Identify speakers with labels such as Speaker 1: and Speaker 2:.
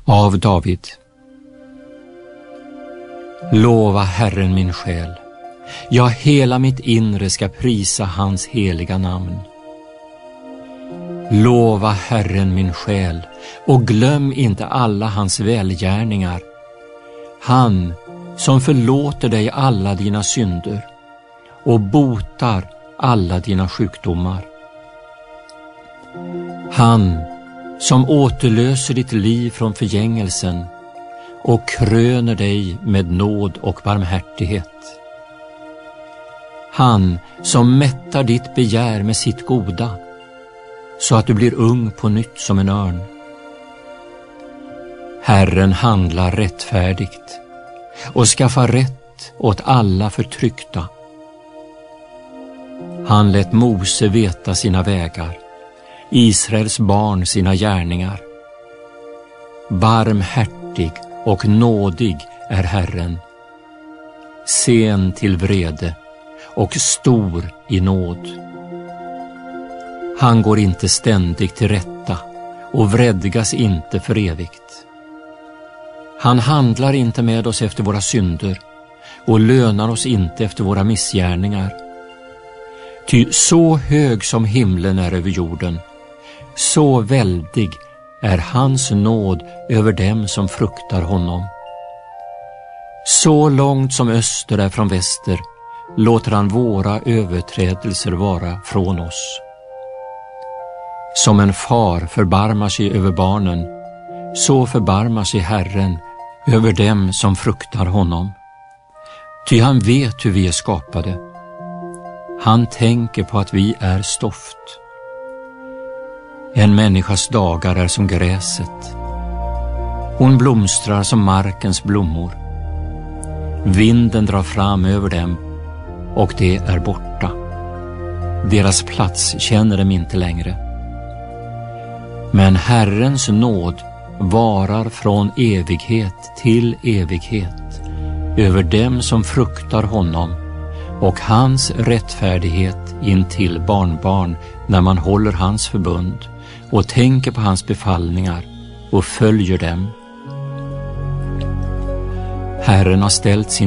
Speaker 1: Av David. Lova Herren min själ. Ja, hela mitt inre ska prisa hans heliga namn. Lova Herren min själ och glöm inte alla hans välgärningar. Han som förlåter dig alla dina synder och botar alla dina sjukdomar. Han som återlöser ditt liv från förgängelsen och kröner dig med nåd och barmhärtighet. Han som mättar ditt begär med sitt goda, så att du blir ung på nytt som en örn. Herren handlar rättfärdigt och skaffar rätt åt alla förtryckta. Han lät Mose veta sina vägar, Israels barn sina gärningar. Barmhärtig och nådig är Herren, sen till vrede och stor i nåd. Han går inte ständigt till rätta och vredgas inte för evigt. Han handlar inte med oss efter våra synder och lönar oss inte efter våra missgärningar. Ty så hög som himlen är över jorden, så väldig är hans nåd över dem som fruktar honom. Så långt som öster är från väster låter han våra överträdelser vara från oss. Som en far förbarmar sig över barnen, så förbarmar sig Herren över dem som fruktar honom. Ty han vet hur vi är skapade. Han tänker på att vi är stoft. En människas dagar är som gräset. Hon blomstrar som markens blommor. Vinden drar fram över dem och det är borta. Deras plats känner dem inte längre. Men Herrens nåd varar från evighet till evighet över dem som fruktar honom, och hans rättfärdighet in till barnbarn när man håller hans förbund och tänker på hans befallningar och följer dem. Herren har ställt sin